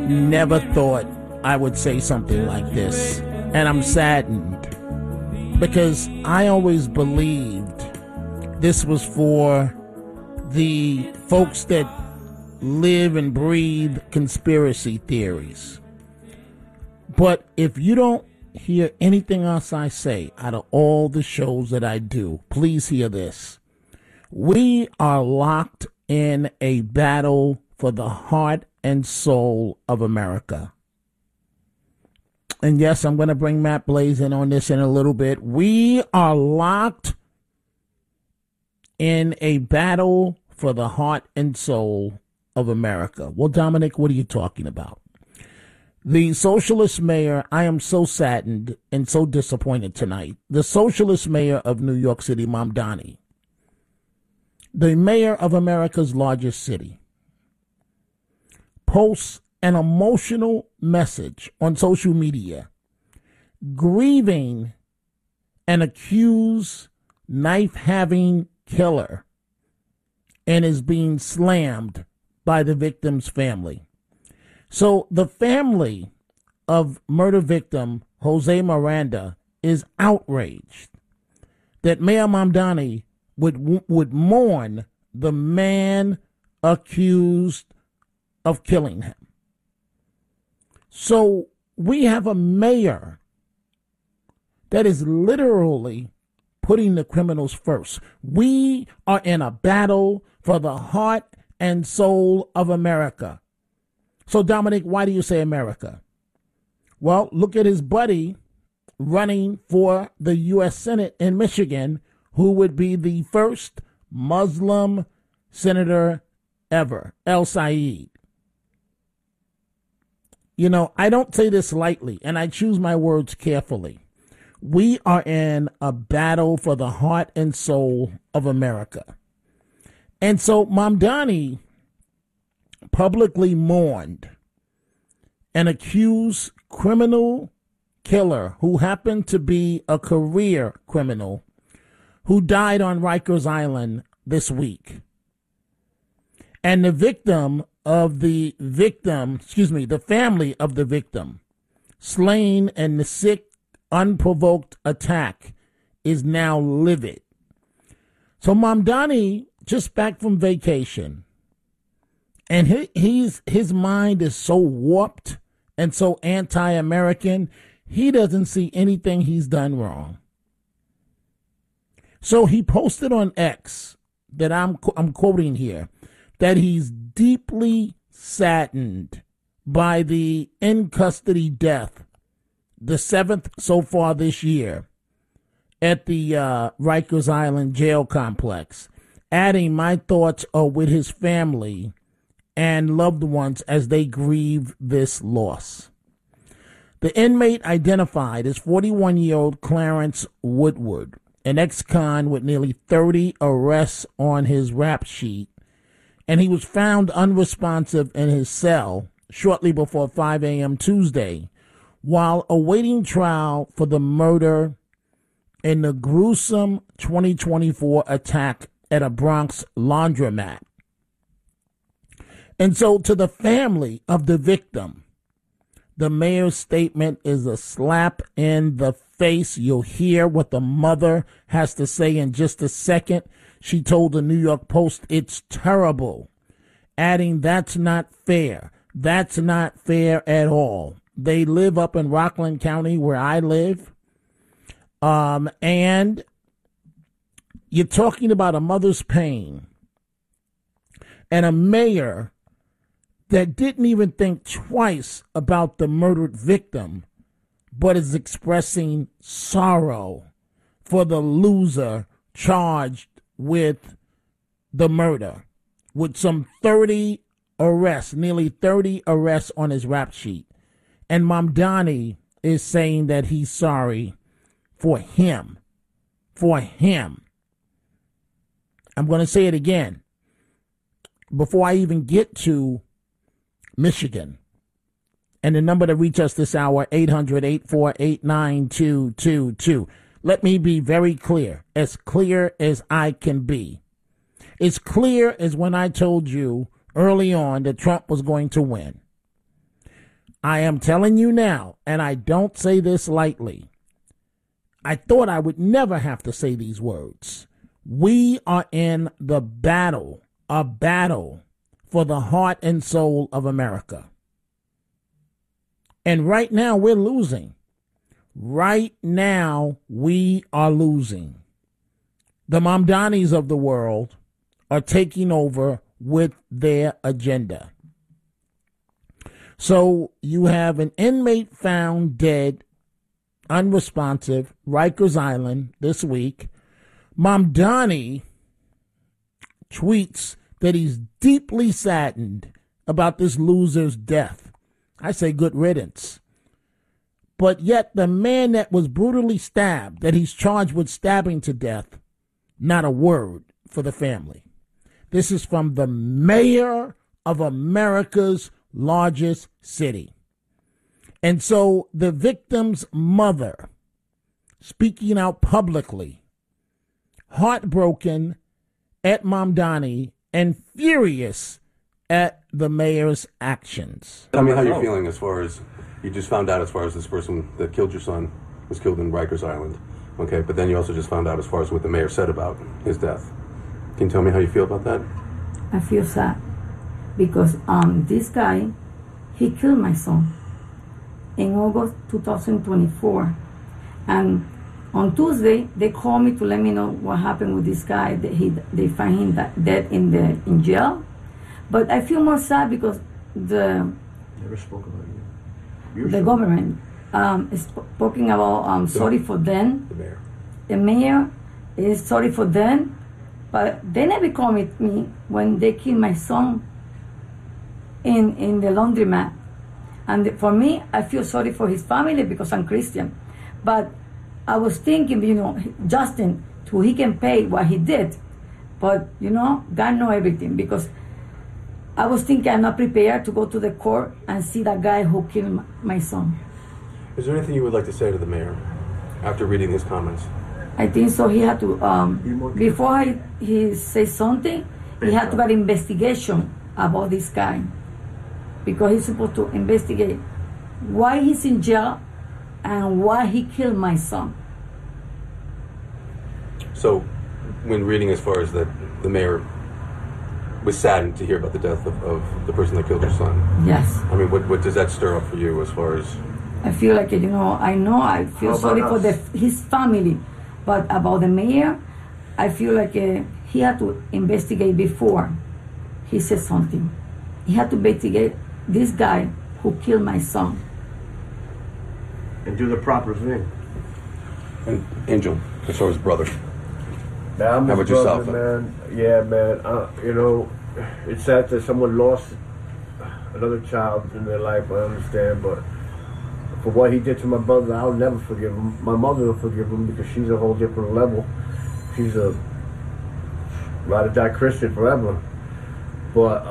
never thought I would say something like this. And I'm saddened because I always believed this was for the folks that live and breathe conspiracy theories. But if you don't hear anything else I say out of all the shows that I do, please hear this. We are locked in a battle for the heart and soul of America. And yes, I'm going to bring Matt Blaze in on this in a little bit. We are locked in a battle for the heart and soul of America. Well, Dominic, what are you talking about? The socialist mayor, I am so saddened and so disappointed tonight. The socialist mayor of New York City, Mamdani, the mayor of America's largest city, posts an emotional message on social media grieving an accused knife-having killer and is being slammed by the victim's family. So the family of murder victim Jose Miranda is outraged that Mayor Mamdani would mourn the man accused of killing him. So we have a mayor that is literally putting the criminals first. We are in a battle for the heart and soul of America. So, Dominic, why do you say America? Well, look at his buddy running for the U.S. Senate in Michigan, who would be the first Muslim senator ever, El Sayed. You know, I don't say this lightly, and I choose my words carefully. We are in a battle for the heart and soul of America. And so Mamdani publicly mourned an accused criminal killer who happened to be a career criminal who died on Rikers Island this week. And the family of the victim, slain in the sick, unprovoked attack, is now livid. So Mamdani, just back from vacation, and his mind is so warped and so anti-American, he doesn't see anything he's done wrong. So he posted on X, that I'm quoting here, that he's deeply saddened by the in-custody death, the 7th so far this year, at the Rikers Island jail complex, adding, "My thoughts are with his family and loved ones as they grieve this loss." The inmate identified as 41-year-old Clarence Woodward, an ex-con with nearly 30 arrests on his rap sheet, and he was found unresponsive in his cell shortly before 5 a.m. Tuesday while awaiting trial for the murder in the gruesome 2024 attack at a Bronx laundromat. And so to the family of the victim, the mayor's statement is a slap in the face. You'll hear what the mother has to say in just a second. She told the New York Post it's terrible, adding, "That's not fair. That's not fair at all." They live up in Rockland County where I live. And you're talking about a mother's pain and a mayor that didn't even think twice about the murdered victim, but is expressing sorrow for the loser charged with the murder, with some 30 arrests, nearly 30 arrests on his rap sheet. And Mamdani is saying that he's sorry for him. For him. I'm going to say it again before I even get to Michigan. And the number to reach us this hour, 800-848-9222. Let me be very clear as I can be. As clear as when I told you early on that Trump was going to win. I am telling you now, and I don't say this lightly. I thought I would never have to say these words. We are in the battle, a battle for the heart and soul of America. And right now we're losing. Right now we are losing. The Mamdanis of the world are taking over with their agenda. So you have an inmate found dead, unresponsive, Rikers Island this week. Mamdani tweets that he's deeply saddened about this loser's death. I say good riddance. But yet the man that was brutally stabbed, that he's charged with stabbing to death, not a word for the family. This is from the mayor of America's largest city. And so the victim's mother, speaking out publicly, heartbroken at Mamdani and furious at the mayor's actions. Tell me how you're feeling as far as, you just found out as far as this person that killed your son was killed in Rikers Island. Okay, but then you also just found out as far as what the mayor said about his death. Can you tell me how you feel about that? I feel sad because this guy, he killed my son in August 2024. And on Tuesday, they called me to let me know what happened with this guy. They find him dead in jail. But I feel more sad because Never spoke about you. The government is talking about sorry for them. The mayor. The mayor is sorry for them. But they never called me when they killed my son in the laundromat. And for me, I feel sorry for his family because I'm Christian. But I was thinking, Justin, he can pay what he did. But, God knows everything. Because I was thinking I'm not prepared to go to the court and see that guy who killed my son. Is there anything you would like to say to the mayor after reading his comments? I think so. He had to, before he says something, he had to get investigation about this guy. Because he's supposed to investigate why he's in jail and why he killed my son. So, when reading as far as that the mayor was saddened to hear about the death of the person that killed your son. Yes. I mean, what does that stir up for you as far as? I feel like, I feel sorry for his family. But about the mayor, I feel like he had to investigate before he said something. He had to investigate this guy who killed my son. And do the proper thing. And Angel, as far as brother. Now, I'm How his about brother, yourself? man. Yeah, man. It's sad that someone lost another child in their life, I understand, but for what he did to my brother, I'll never forgive him. My mother will forgive him because she's a whole different level. She's a ride-or-die Christian forever. But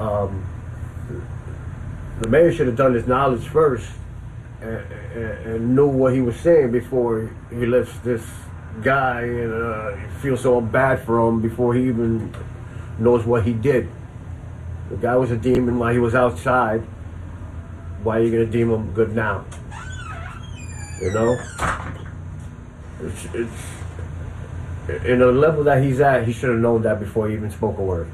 the mayor should have done his knowledge first and knew what he was saying before he lets this guy and feel so bad for him before he even knows what he did. The guy was a demon while he was outside. Why are you going to deem him good now? It's in the level that he's at, he should have known that before he even spoke a word.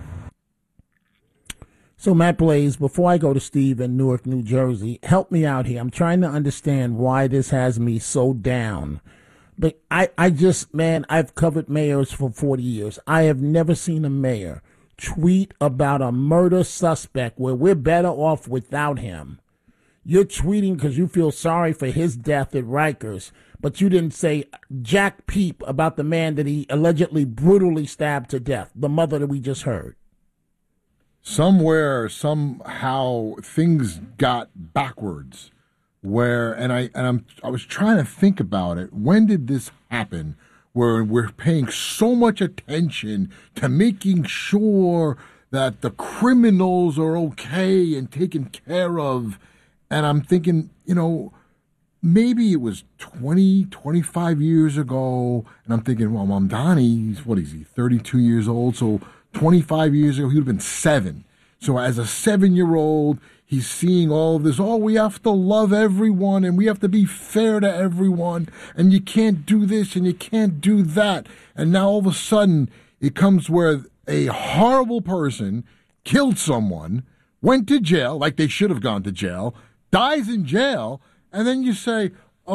So, Matt Blaze, before I go to Steve in Newark, New Jersey, help me out here. I'm trying to understand why this has me so down. But I've covered mayors for 40 years. I have never seen a mayor tweet about a murder suspect where we're better off without him. You're tweeting because you feel sorry for his death at Rikers, but you didn't say jack peep about the man that he allegedly brutally stabbed to death, the mother that we just heard. Somewhere, somehow, things got backwards. I was trying to think about it. When did this happen? Where we're paying so much attention to making sure that the criminals are okay and taken care of. And I'm thinking, maybe it was 20, 25 years ago. And I'm thinking, well, Mamdani, what is he, 32 years old? So 25 years ago, he would have been 7. So as a 7-year-old, he's seeing all of this. Oh, we have to love everyone and we have to be fair to everyone. And you can't do this and you can't do that. And now all of a sudden it comes where a horrible person killed someone, went to jail, like they should have gone to jail, dies in jail, and then you say,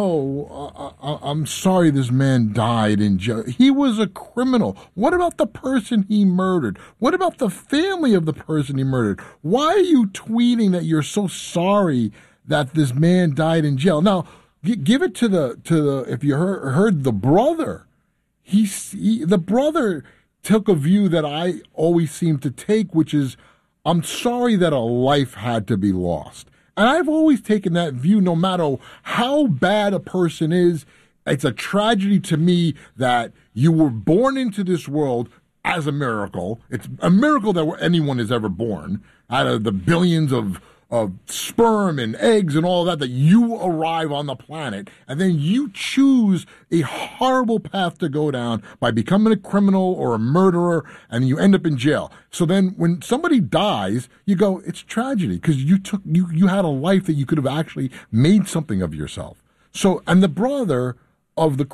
I'm sorry this man died in jail. He was a criminal. What about the person he murdered? What about the family of the person he murdered? Why are you tweeting that you're so sorry that this man died in jail? Now, give it to the if you heard the brother, the brother took a view that I always seem to take, which is, I'm sorry that a life had to be lost. And I've always taken that view, no matter how bad a person is. It's a tragedy to me that you were born into this world as a miracle. It's a miracle that anyone is ever born out of the billions of sperm and eggs and all that you arrive on the planet, and then you choose a horrible path to go down by becoming a criminal or a murderer, and you end up in jail. So then when somebody dies, you go, it's tragedy, because you had a life that you could have actually made something of yourself. So, and the brother of the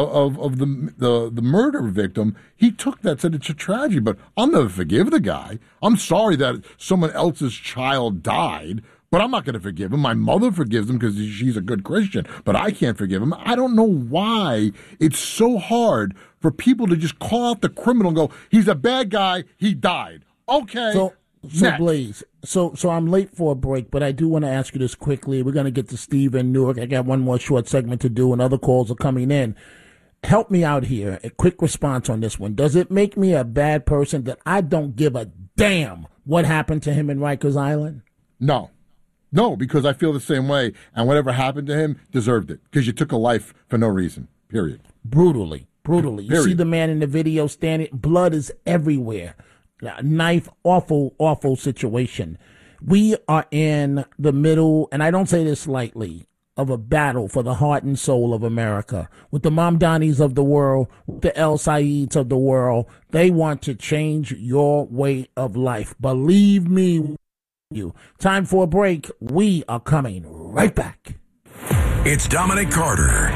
the murder victim, he took that, said it's a tragedy, but I'll never forgive the guy. I'm sorry that someone else's child died, but I'm not going to forgive him. My mother forgives him because she's a good Christian, but I can't forgive him. I don't know why it's so hard for people to just call out the criminal and go, he's a bad guy, he died. Okay. So Blaze, so I'm late for a break, but I do want to ask you this quickly. We're going to get to Steve in Newark. I got one more short segment to do, and other calls are coming in. Help me out here. A quick response on this one. Does it make me a bad person that I don't give a damn what happened to him in Rikers Island? No, because I feel the same way, and whatever happened to him deserved it, because you took a life for no reason, period. Brutally. You see the man in the video standing, blood is everywhere. Knife, awful situation. We are in the middle, and I don't say this lightly, of a battle for the heart and soul of America. With the Mamdanis of the world, with the El Saids of the world, they want to change your way of life. Believe me, you. Time for a break. We are coming right back. It's Dominic Carter.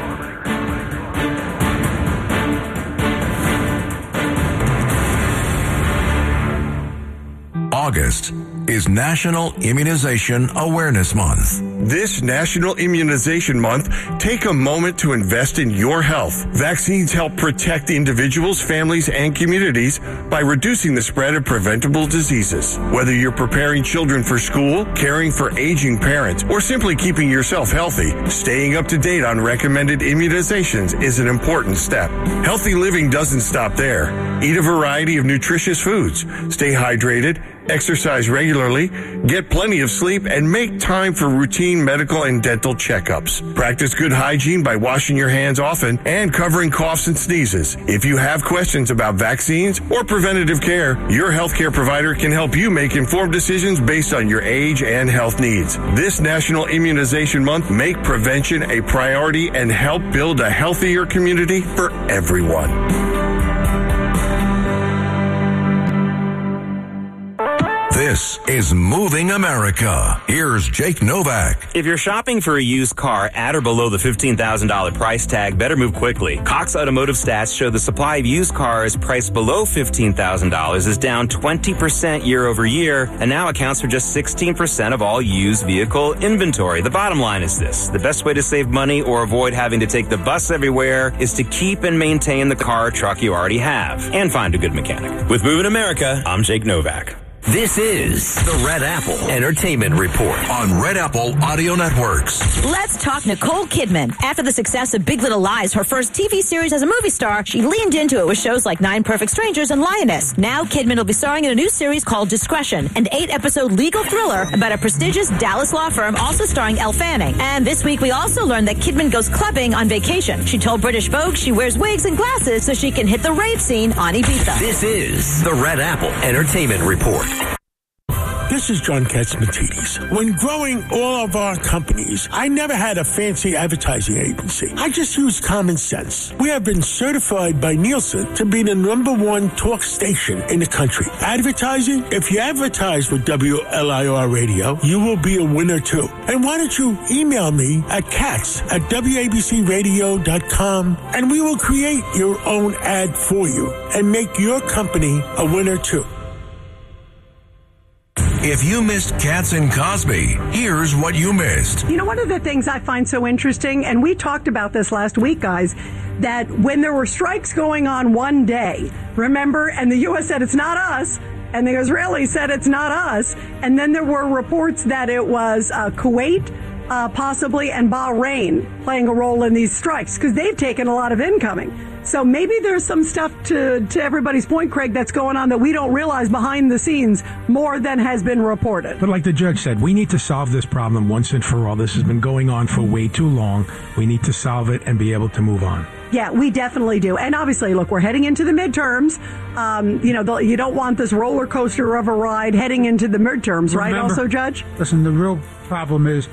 August is National Immunization Awareness Month. This National Immunization Month, take a moment to invest in your health. Vaccines help protect individuals, families, and communities by reducing the spread of preventable diseases. Whether you're preparing children for school, caring for aging parents, or simply keeping yourself healthy, staying up to date on recommended immunizations is an important step. Healthy living doesn't stop there. Eat a variety of nutritious foods. Stay hydrated. Exercise regularly, get plenty of sleep, and make time for routine medical and dental checkups. Practice good hygiene by washing your hands often and covering coughs and sneezes. If you have questions about vaccines or preventative care, your healthcare provider can help you make informed decisions based on your age and health needs. This National Immunization Month, make prevention a priority and help build a healthier community for everyone. This is Moving America. Here's Jake Novak. If you're shopping for a used car at or below the $15,000 price tag, better move quickly. Cox Automotive stats show the supply of used cars priced below $15,000 is down 20% year over year and now accounts for just 16% of all used vehicle inventory. The bottom line is this. The best way to save money or avoid having to take the bus everywhere is to keep and maintain the car or truck you already have and find a good mechanic. With Moving America, I'm Jake Novak. This is the Red Apple Entertainment Report on Red Apple Audio Networks. Let's talk Nicole Kidman. After the success of Big Little Lies, her first TV series as a movie star, she leaned into it with shows like 9 Perfect Strangers and Lioness. Now Kidman will be starring in a new series called Discretion, an 8-episode legal thriller about a prestigious Dallas law firm, also starring Elle Fanning. And this week we also learned that Kidman goes clubbing on vacation. She told British Vogue she wears wigs and glasses so she can hit the rave scene on Ibiza. This is the Red Apple Entertainment Report. this is John Katzmatidis. When growing all of our companies, I never had a fancy advertising agency. I just used common sense. We have been certified by Nielsen to be the #1 talk station in the country. Advertising? If you advertise with WLIR Radio, you will be a winner too. And why don't you email me at cats@wabcradio.com and we will create your own ad for you and make your company a winner too. If you missed Katz and Cosby, here's what you missed. You know, one of the things I find so interesting, and we talked about this last week, guys, that when there were strikes going on one day, remember, and the U.S. said it's not us, and the Israelis said it's not us, and then there were reports that it was Kuwait, possibly, and Bahrain playing a role in these strikes, because they've taken a lot of incoming. So maybe there's some stuff to everybody's point, Craig, that's going on that we don't realize behind the scenes more than has been reported. But like the judge said, we need to solve this problem once and for all. This has been going on for way too long. We need to solve it and be able to move on. Yeah, we definitely do. And obviously, look, we're heading into the midterms. You don't want this roller coaster of a ride heading into the midterms, right? Remember, also, Judge? Listen, the real problem is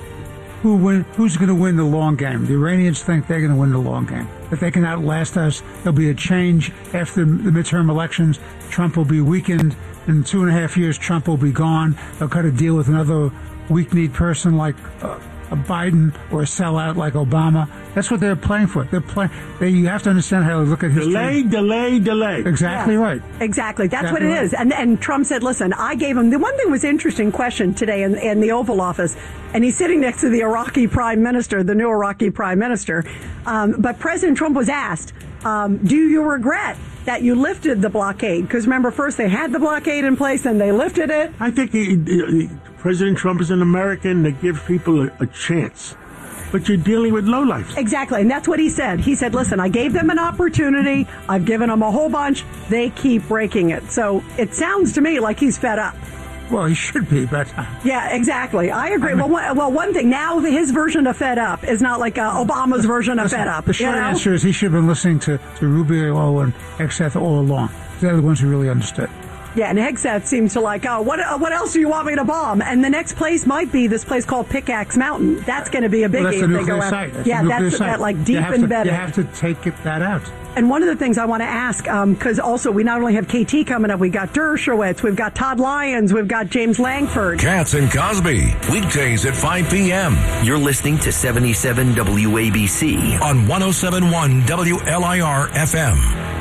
who's going to win the long game. The Iranians think they're going to win the long game. If they can outlast us, there'll be a change after the midterm elections. Trump will be weakened. In 2.5 years, Trump will be gone. They'll cut a deal with another weak-kneed person like a Biden or a sellout like Obama. That's what they're playing for. You have to understand how they look at history. Delay. Exactly right. Exactly. That's what it is. And Trump said, listen, I gave him, the one thing was interesting question today in the Oval Office, and he's sitting next to the Iraqi prime minister, the new Iraqi prime minister. But President Trump was asked, do you regret that you lifted the blockade? Because remember, first they had the blockade in place, and they lifted it. I think President Trump is an American that gives people a chance. But you're dealing with lowlifes. Exactly, and that's what he said. He said, listen, I gave them an opportunity. I've given them a whole bunch. They keep breaking it. So it sounds to me like he's fed up. Well, he should be, but... Yeah, exactly. I agree. Well, one thing, now his version of fed up is not like Obama's version of fed up. The short answer is he should have been listening to Rubio and Hegseth all along. They're the ones who really understood. Yeah, and Hegseth seems to like, what else do you want me to bomb? And the next place might be this place called Pickaxe Mountain. That's going to be a biggie. That's a nuclear site. That's that like deep embedded. You have to take that out. And one of the things I want to ask, because also we not only have KT coming up, we got Dershowitz, we've got Todd Lyons, we've got James Langford. Katz and Cosby, weekdays at 5 p.m. You're listening to 77 WABC on 107.1 WLIR FM.